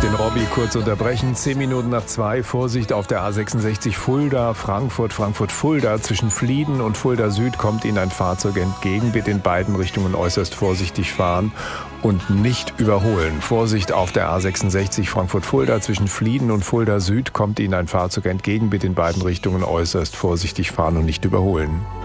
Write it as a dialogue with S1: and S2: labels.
S1: Den Robby kurz unterbrechen. 10 Minuten nach 2. Vorsicht auf der A66 Fulda, Frankfurt, Frankfurt-Fulda. Zwischen Flieden und Fulda Süd kommt Ihnen ein Fahrzeug entgegen. Bitte in beiden Richtungen äußerst vorsichtig fahren und nicht überholen. Vorsicht auf der A66 Frankfurt-Fulda. Zwischen Flieden und Fulda Süd kommt Ihnen ein Fahrzeug entgegen. Bitte in beiden Richtungen äußerst vorsichtig fahren und nicht überholen.